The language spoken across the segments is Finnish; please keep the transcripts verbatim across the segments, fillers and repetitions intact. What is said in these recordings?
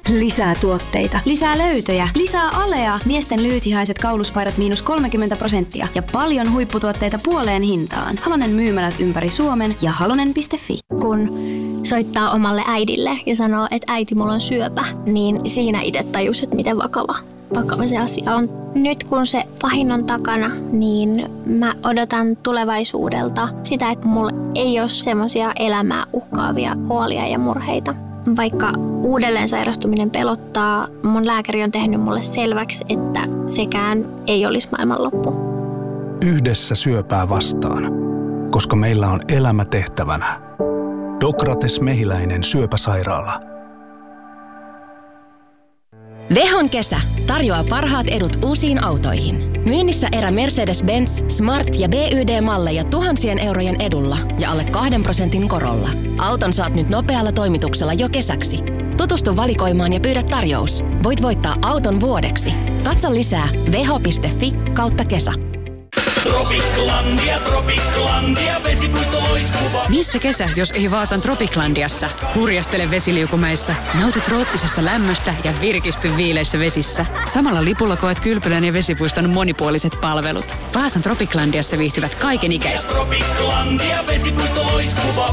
Lisää tuotteita. Lisää löytöjä. Lisää alea. Miesten lyhythihaiset kauluspaidat miinus kolmekymmentä prosenttia. Ja paljon huipputuotteita puoleen hintaan. Halonen myymälät ympäri Suomen ja halonen piste fi. Kun soittaa omalle äidille ja sanoo, että äiti, mulla on syöpä, niin siinä itse tajus, että miten vakava, vakava se asia on. Nyt kun se pahin on takana, niin mä odotan tulevaisuudelta sitä, että mulla ei ole semmoisia elämää uhkaavia huolia ja murheita. Vaikka uudelleen sairastuminen pelottaa, mun lääkäri on tehnyt mulle selväksi, että sekään ei olisi maailmanloppu. Yhdessä syöpää vastaan, koska meillä on elämä tehtävänä. Dokrates Mehiläinen syöpäsairaala. Vehon kesä tarjoaa parhaat edut uusiin autoihin. Myynnissä erä Mercedes-Benz, Smart ja B Y D-malleja tuhansien eurojen edulla ja alle kahden prosentin korolla. Auton saat nyt nopealla toimituksella jo kesäksi. Tutustu valikoimaan ja pyydä tarjous. Voit voittaa auton vuodeksi. Katso lisää veho piste fi kautta kesä. Tropiklandia, Tropiklandia, vesipuisto-loiskuva. Missä kesä, jos ei Vaasan Tropiklandiassa? Hurjastele vesiliukumäissä, nauti trooppisesta lämmöstä ja virkisty viileissä vesissä. Samalla lipulla koet kylpylän ja vesipuiston monipuoliset palvelut. Vaasan Tropiklandiassa viihtyvät kaikenikäiset. Tropiklandia, vesipuisto-loiskuva.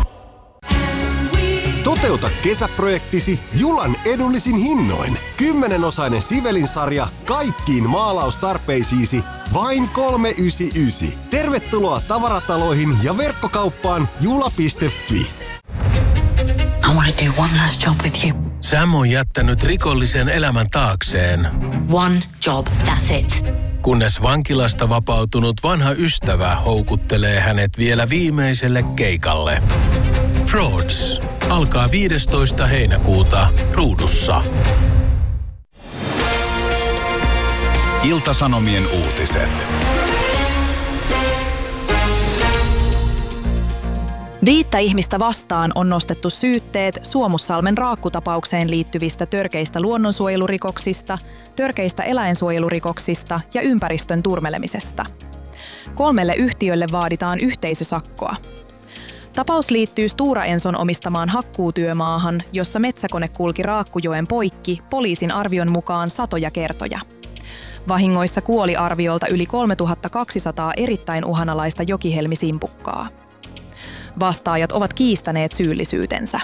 Toteuta kesäprojektisi Julan edullisin hinnoin. Kymmenenosainen Sivelin-sarja kaikkiin maalaustarpeisiisi vain kolme yhdeksänkymmentäyhdeksän. Tervetuloa tavarataloihin ja verkkokauppaan jula piste fi. I want to do one last job with you. Sam on jättänyt rikollisen elämän taakseen. One job, that's it. Kunnes vankilasta vapautunut vanha ystävä houkuttelee hänet vielä viimeiselle keikalle. Frauds alkaa viidestoista heinäkuuta Ruudussa. Ilta-Sanomien uutiset. Viittä ihmistä vastaan on nostettu syytteet Suomussalmen raakkutapaukseen liittyvistä törkeistä luonnonsuojelurikoksista, törkeistä eläinsuojelurikoksista ja ympäristön turmelemisesta. Kolmelle yhtiölle vaaditaan yhteisösakkoa. Tapaus liittyy Stora Enson omistamaan hakkuutyömaahan, jossa metsäkone kulki Raakkujoen poikki poliisin arvion mukaan satoja kertoja. Vahingoissa kuoli arviolta yli kolmetuhattakaksisataa erittäin uhanalaista jokihelmisimpukkaa. Vastaajat ovat kiistäneet syyllisyytensä.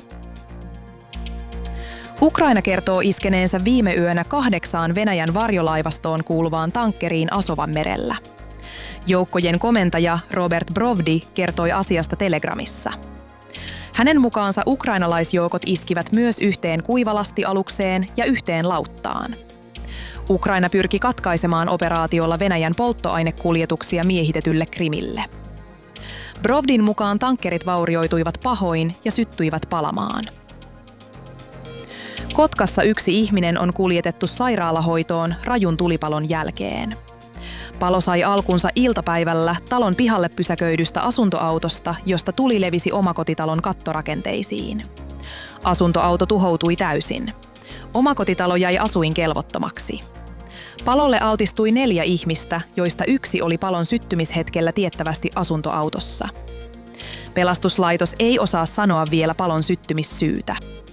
Ukraina kertoo iskeneensä viime yönä kahdeksaan Venäjän varjolaivastoon kuuluvaan tankkeriin Asovan-merellä. Joukkojen komentaja Robert Brovdi kertoi asiasta Telegramissa. Hänen mukaansa ukrainalaisjoukot iskivät myös yhteen kuivalastialukseen ja yhteen lauttaan. Ukraina pyrki katkaisemaan operaatiolla Venäjän polttoainekuljetuksia miehitetylle Krimille. Brovdin mukaan tankkerit vaurioituivat pahoin ja syttyivät palamaan. Kotkassa yksi ihminen on kuljetettu sairaalahoitoon rajun tulipalon jälkeen. Palo sai alkunsa iltapäivällä talon pihalle pysäköidystä asuntoautosta, josta tuli levisi omakotitalon kattorakenteisiin. Asuntoauto tuhoutui täysin. Omakotitalo jäi asuinkelvottomaksi. Palolle altistui neljä ihmistä, joista yksi oli palon syttymishetkellä tiettävästi asuntoautossa. Pelastuslaitos ei osaa sanoa vielä palon syttymissyytä.